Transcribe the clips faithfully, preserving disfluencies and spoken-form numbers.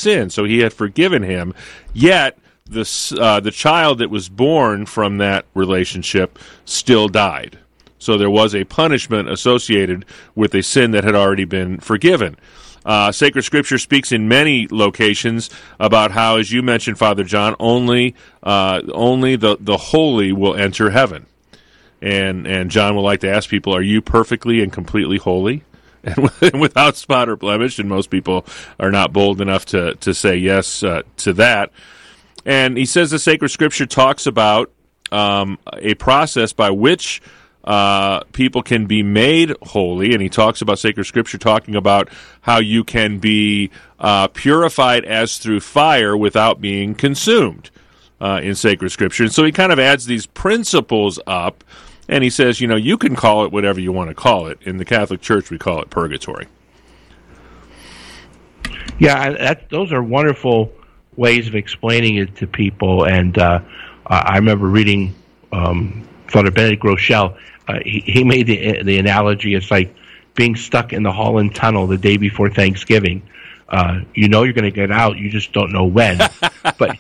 sin, so he had forgiven him. Yet the uh, the child that was born from that relationship still died. So there was a punishment associated with a sin that had already been forgiven. Uh, Sacred Scripture speaks in many locations about how, as you mentioned, Father John, only uh, only the, the holy will enter heaven. And and John would like to ask people, are you perfectly and completely holy and without spot or blemish? And most people are not bold enough to, to say yes uh, to that. And he says the Sacred Scripture talks about um, a process by which Uh, people can be made holy, and he talks about Sacred Scripture talking about how you can be uh, purified as through fire without being consumed uh, in Sacred Scripture. And so he kind of adds these principles up, and he says, you know, you can call it whatever you want to call it. In the Catholic Church, we call it purgatory. Yeah, that, those are wonderful ways of explaining it to people, and uh, I remember reading um, Father Benedict Rochelle. Uh, he, he made the the analogy. It's like being stuck in the Holland Tunnel the day before Thanksgiving. Uh, you know you're going to get out. You just don't know when. but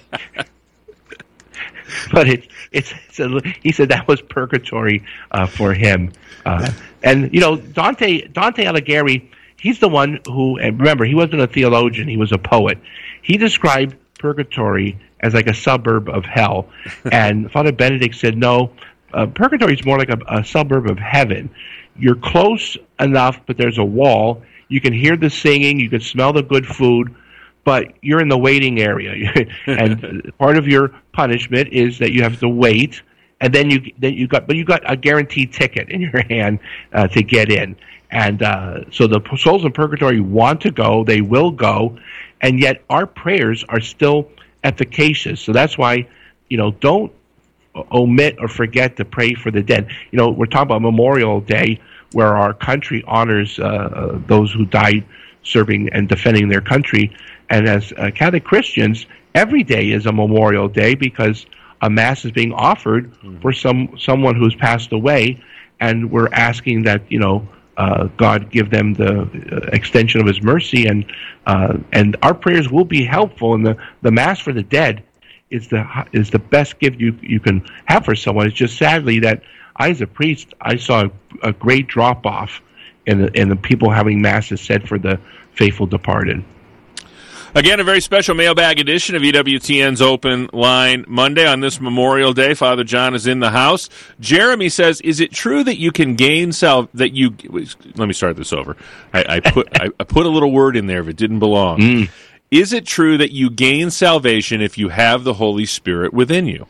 but it, it's, it's a, he said that was purgatory uh, for him. Uh, and, you know, Dante, Dante Alighieri, he's the one who, and remember, he wasn't a theologian. He was a poet. He described purgatory as like a suburb of hell. And Father Benedict said, no, Uh, purgatory is more like a, a suburb of heaven. You're close enough, but there's a wall. You can hear the singing, you can smell the good food, but you're in the waiting area. And part of your punishment is that you have to wait, and then you then you got but you got a guaranteed ticket in your hand uh, to get in. And uh, so the souls in purgatory want to go, they will go, and yet our prayers are still efficacious. So that's why, you know, don't omit or forget to pray for the dead. You know, we're talking about Memorial Day, where our country honors uh, those who died serving and defending their country. And as uh, Catholic Christians, every day is a Memorial Day because a Mass is being offered mm-hmm. for some someone who's passed away, and we're asking that, you know, uh, God give them the uh, extension of His mercy, and uh, and our prayers will be helpful. And the, the Mass for the dead is the is the best gift you you can have for someone. It's just sadly that I, as a priest, I saw a, a great drop off in the in the people having masses said for the faithful departed. Again, a very special mailbag edition of E W T N's Open Line Monday on this Memorial Day. Father John is in the house. Jeremy says, "Is it true that you can gain sal that you?" Let me start this over. I, I put I, I put a little word in there if it didn't belong. Mm. Is it true that you gain salvation if you have the Holy Spirit within you?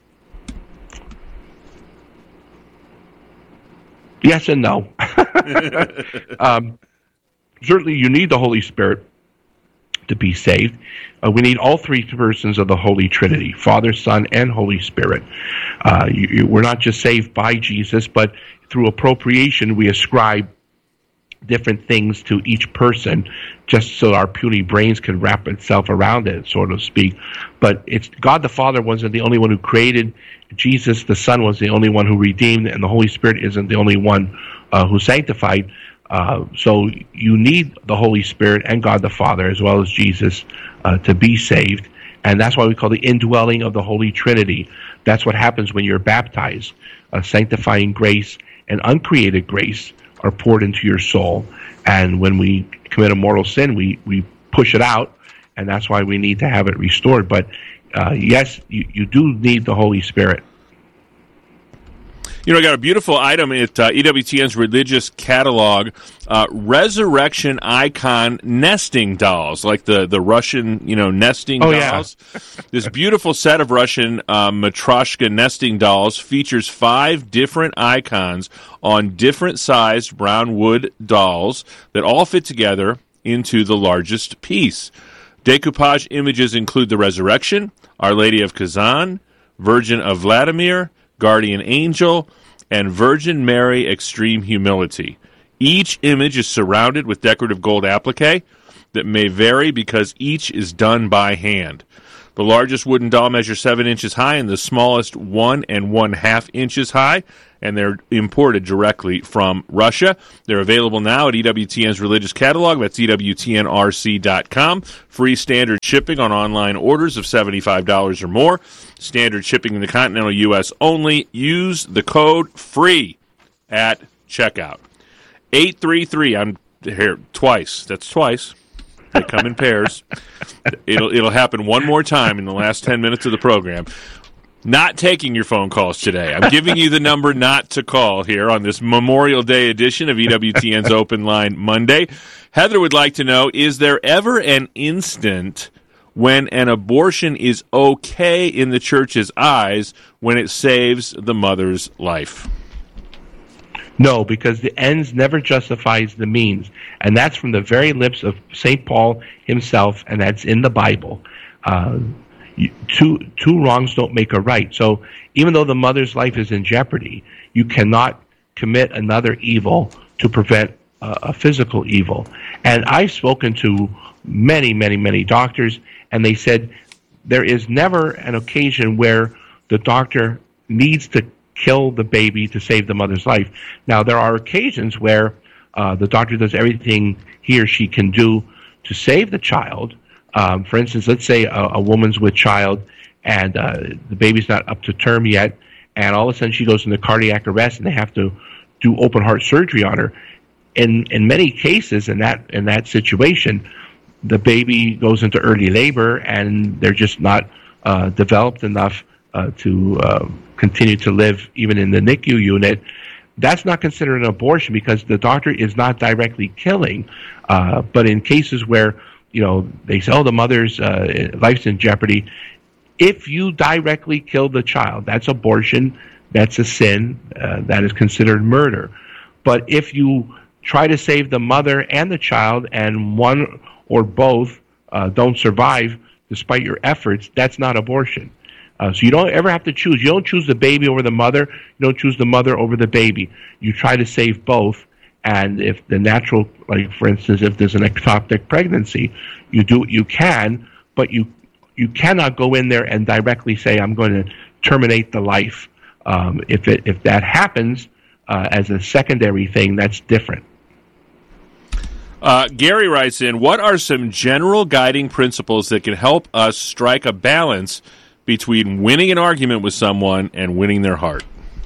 Yes and no. um, certainly you need the Holy Spirit to be saved. Uh, we need all three persons of the Holy Trinity, Father, Son, and Holy Spirit. Uh, you, you, we're not just saved by Jesus, but through appropriation we ascribe different things to each person just so our puny brains can wrap itself around it, so to speak. But it's God the Father wasn't the only one who created. Jesus the Son was the only one who redeemed, and the Holy Spirit isn't the only one uh, who sanctified. Uh, so you need the Holy Spirit and God the Father as well as Jesus uh, to be saved. And that's why we call the indwelling of the Holy Trinity. That's what happens when you're baptized. Uh, sanctifying grace and uncreated grace are poured into your soul. And when we commit a mortal sin, we, we push it out, and that's why we need to have it restored. But uh, yes, you, you do need the Holy Spirit. You know, I got a beautiful item at uh, E W T N's religious catalog, uh, resurrection icon nesting dolls, like the, the Russian, you know, nesting oh, dolls. Yeah. This beautiful set of Russian uh, Matryoshka nesting dolls features five different icons on different sized brown wood dolls that all fit together into the largest piece. Decoupage images include the Resurrection, Our Lady of Kazan, Virgin of Vladimir, Guardian Angel, and Virgin Mary Extreme Humility. Each image is surrounded with decorative gold applique that may vary because each is done by hand. The largest wooden doll measures seven inches high and the smallest one and one half inches high, and they're imported directly from Russia. They're available now at E W T N's religious catalog. That's E W T N R C dot com. Free standard shipping on online orders of seventy-five dollars or more. Standard shipping in the continental U S only. Use the code FREE at checkout. eight three three, I'm here twice. That's twice. They come in pairs. It'll it'll happen one more time in the last ten minutes of the program. Not taking your phone calls today. I'm giving you the number not to call here on this Memorial Day edition of E W T N's Open Line Monday. Heather would like to know, is there ever an instant when an abortion is okay in the church's eyes when it saves the mother's life? No, because the ends never justifies the means. And that's from the very lips of Saint Paul himself, and that's in the Bible. Uh, you, two, two wrongs don't make a right. So even though the mother's life is in jeopardy, you cannot commit another evil to prevent uh, a physical evil. And I've spoken to many, many, many doctors, and they said there is never an occasion where the doctor needs to kill the baby to save the mother's life. Now, there are occasions where uh, the doctor does everything he or she can do to save the child. Um, for instance, let's say a, a woman's with child and uh, the baby's not up to term yet, and all of a sudden she goes into cardiac arrest and they have to do open heart surgery on her. In in many cases, in that in that situation, the baby goes into early labor and they're just not uh, developed enough uh, to uh, continue to live even in the N I C U unit. That's not considered an abortion because the doctor is not directly killing. Uh, but in cases where, you know, they say, oh, the mother's uh, life's in jeopardy, if you directly kill the child, that's abortion, that's a sin, uh, that is considered murder. But if you try to save the mother and the child and one or both uh, don't survive despite your efforts, that's not abortion. Uh, so you don't ever have to choose. You don't choose the baby over the mother. You don't choose the mother over the baby. You try to save both. And if the natural, like for instance, if there's an ectopic pregnancy, you do what you can, but you you cannot go in there and directly say, I'm going to terminate the life. Um, if it if that happens uh, as a secondary thing, that's different. Uh, Gary writes in, what are some general guiding principles that can help us strike a balance between winning an argument with someone and winning their heart?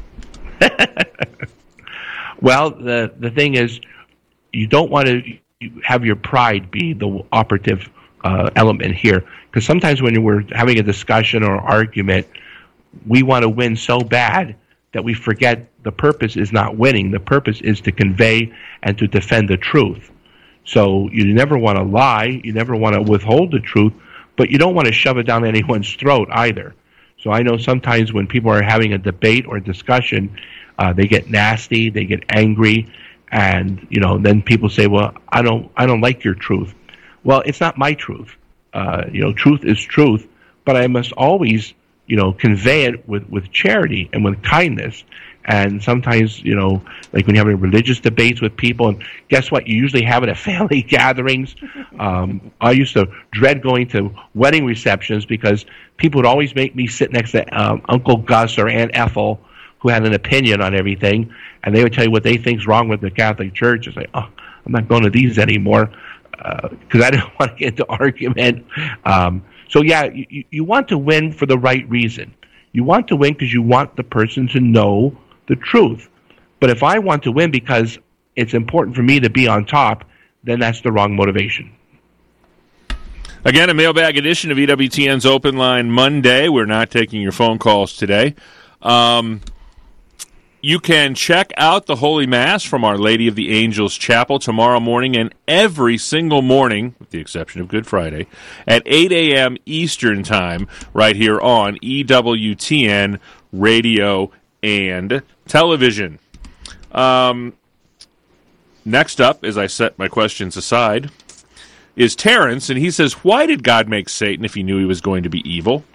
Well, the the thing is, you don't want to have your pride be the operative uh, element here, because sometimes when we're having a discussion or argument, we want to win so bad that we forget the purpose is not winning. The purpose is to convey and to defend the truth. So you never want to lie, you never want to withhold the truth, but you don't want to shove it down anyone's throat either. So I know sometimes when people are having a debate or a discussion, uh, they get nasty, they get angry, and you know, then people say, "Well, I don't, I don't like your truth." Well, it's not my truth. Uh, you know, truth is truth, but I must always, you know, convey it with, with charity and with kindness. And sometimes, you know, like when you're having religious debates with people, and guess what? You usually have it at family gatherings. Um, I used to dread going to wedding receptions because people would always make me sit next to um, Uncle Gus or Aunt Ethel, who had an opinion on everything, and they would tell you what they think's wrong with the Catholic Church. It's like, oh, I'm not going to these anymore because uh, I didn't want to get into argument. Um, so, yeah, you, you want to win for the right reason. You want to win because you want the person to know the truth. But if I want to win because it's important for me to be on top, then that's the wrong motivation. Again, a mailbag edition of E W T N's Open Line Monday. We're not taking your phone calls today. Um, you can check out the Holy Mass from Our Lady of the Angels Chapel tomorrow morning and every single morning, with the exception of Good Friday, at eight a.m. Eastern Time, right here on E W T N Radio and Television. Um, next up, as I set my questions aside, is Terrence, and he says, why did God make Satan if he knew he was going to be evil?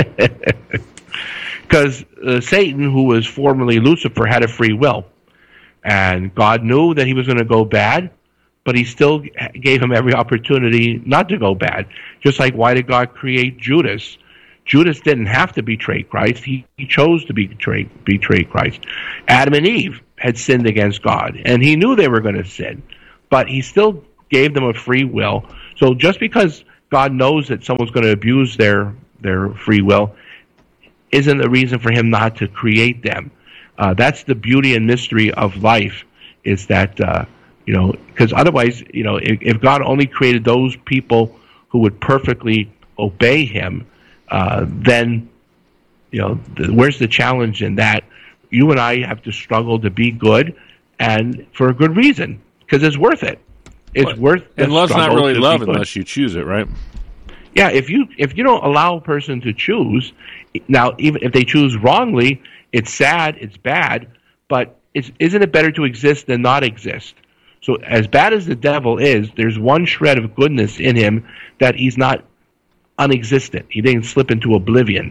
Because uh, Satan, who was formerly Lucifer, had a free will. And God knew that he was going to go bad, but he still gave him every opportunity not to go bad. Just like, why did God create Judas? Judas didn't have to betray Christ. He, he chose to betray, betray Christ. Adam and Eve had sinned against God, and he knew they were going to sin, but he still gave them a free will. So just because God knows that someone's going to abuse their, their free will isn't a reason for him not to create them. Uh, that's the beauty and mystery of life, is that, uh, you know, because otherwise, you know, if, if God only created those people who would perfectly obey him, uh, then, you know, the, where's the challenge in that? You and I have to struggle to be good, and for a good reason, because it's worth it. It's but, worth it. And love's not really love unless you choose it, right? Yeah, if you if you don't allow a person to choose, now even if they choose wrongly, it's sad, it's bad, but it's, isn't it better to exist than not exist? So as bad as the devil is, there's one shred of goodness in him that he's not unexistent. He didn't slip into oblivion.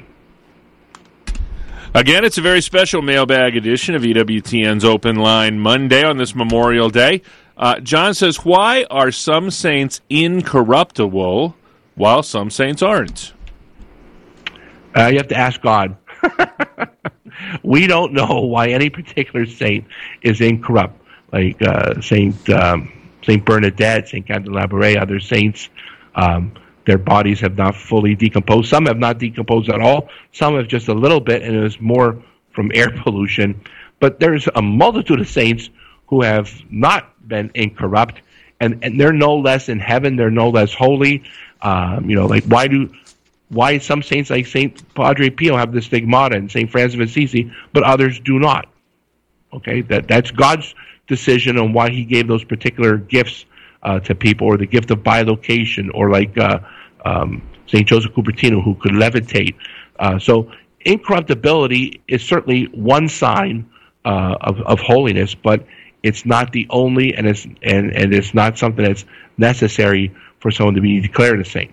Again, it's a very special mailbag edition of E W T N's Open Line Monday on this Memorial Day. Uh, John says, why are some saints incorruptible while some saints aren't? Uh, you have to ask God. We don't know why any particular saint is incorrupt, like uh, Saint um, Saint Bernadette, Saint Candelabra, other saints. Um, their bodies have not fully decomposed. Some have not decomposed at all. Some have just a little bit, and it was more from air pollution. But there's a multitude of saints who have not been incorrupt, and, and they're no less in heaven. They're no less holy. Um, you know, like why do why some saints like Saint Padre Pio have the stigmata and Saint Francis of Assisi, but others do not? Okay, that that's God's decision on why he gave those particular gifts uh, to people, or the gift of bilocation, or like uh, um, Saint Joseph Cupertino, who could levitate. Uh, so incorruptibility is certainly one sign uh, of, of holiness, but it's not the only, and it's and, and it's not something that's necessary for someone to be declared a saint.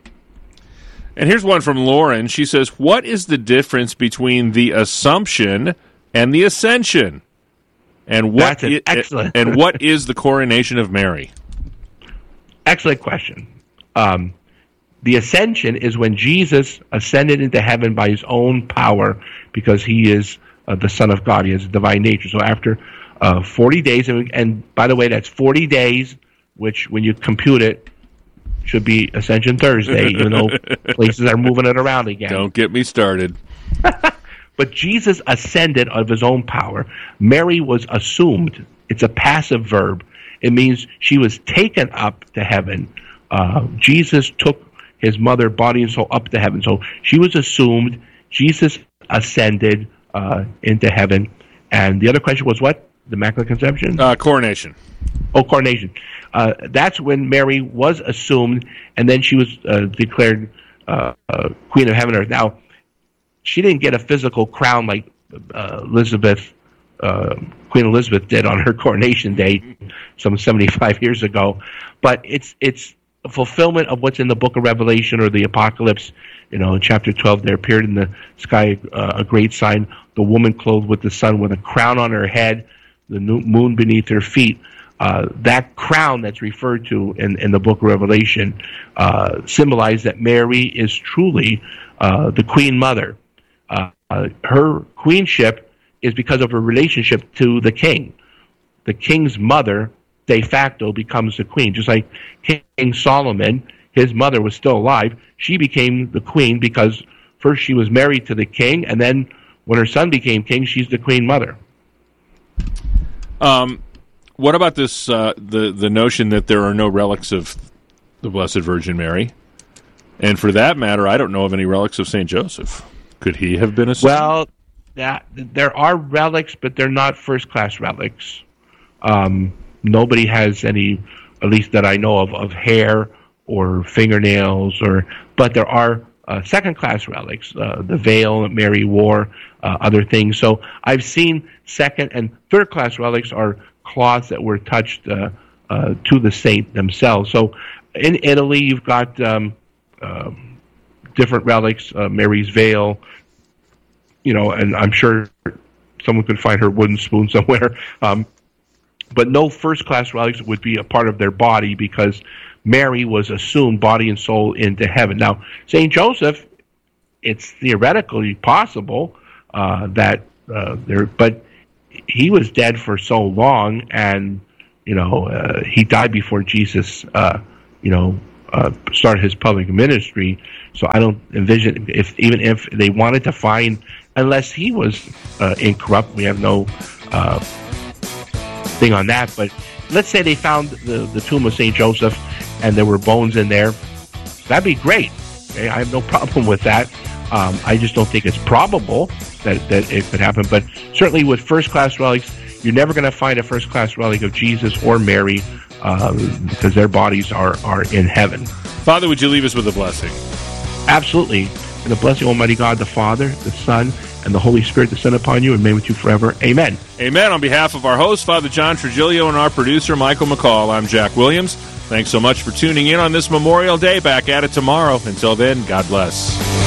And here's one from Lauren. She says, what is the difference between the Assumption and the Ascension? And what That's an excellent. and what is the coronation of Mary? Excellent question. Um, the Ascension is when Jesus ascended into heaven by his own power, because he is uh, the Son of God. He has a divine nature. So after uh, forty days, and, and by the way, that's forty days, which when you compute it, should be Ascension Thursday, even though places are moving it around again. Don't get me started. But Jesus ascended of his own power. Mary was assumed. It's a passive verb. It means she was taken up to heaven. Uh, Jesus took his mother, body and soul, up to heaven. So she was assumed. Jesus ascended uh, into heaven. And the other question was what? The Immaculate Conception? Uh, coronation. Oh, coronation. Uh, that's when Mary was assumed, and then she was uh, declared uh, uh, Queen of Heaven and Earth. Now, she didn't get a physical crown like uh, Elizabeth, uh, Queen Elizabeth did on her coronation day some seventy-five years ago, but it's it's a fulfillment of what's in the book of Revelation or the Apocalypse. You know, in chapter twelve, there appeared in the sky uh, a great sign, the woman clothed with the sun, with a crown on her head, the moon beneath her feet. Uh, that crown that's referred to in, in the book of Revelation uh, symbolized that Mary is truly uh, the Queen Mother. Uh, uh, her queenship is because of her relationship to the king. The king's mother, de facto, becomes the queen. Just like King Solomon, his mother was still alive. She became the queen because first she was married to the king, and then when her son became king, she's the queen mother. Um. What about this, uh, the, the notion that there are no relics of the Blessed Virgin Mary? And for that matter, I don't know of any relics of Saint Joseph. Could he have been a saint? Well, that, there are relics, but they're not first-class relics. Um, nobody has any, at least that I know of, of hair or fingernails, or but there are uh, second-class relics, uh, the veil that Mary wore, uh, other things. So I've seen second- and third-class relics are cloths that were touched uh, uh, to the saint themselves. So in Italy, you've got um, uh, different relics, uh, Mary's veil, you know, and I'm sure someone could find her wooden spoon somewhere. Um, but no first-class relics would be a part of their body because Mary was assumed body and soul into heaven. Now, Saint Joseph it's theoretically possible uh, that uh, there, but he was dead for so long, and you know uh, he died before Jesus, uh, you know, uh, started his public ministry. So I don't envision if even if they wanted to find, unless he was uh, incorrupt, we have no uh, thing on that. But let's say they found the, the tomb of Saint Joseph, and there were bones in there. That'd be great. Okay? I have no problem with that. Um, I just don't think it's probable that, that it could happen. But certainly with first-class relics, you're never going to find a first-class relic of Jesus or Mary uh, because their bodies are, are in heaven. Father, would you leave us with a blessing? Absolutely. And the blessing of Almighty God, the Father, the Son, and the Holy Spirit descend upon you and remain with you forever. Amen. Amen. On behalf of our host, Father John Trigilio, and our producer, Michael McCall, I'm Jack Williams. Thanks so much for tuning in on this Memorial Day. Back at it tomorrow. Until then, God bless.